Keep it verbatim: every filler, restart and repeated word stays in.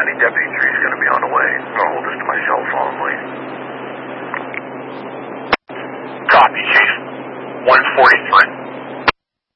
County Deputy three is going to be on the way. I'm going to hold this to myself only. Copy, Chief. one forty-three.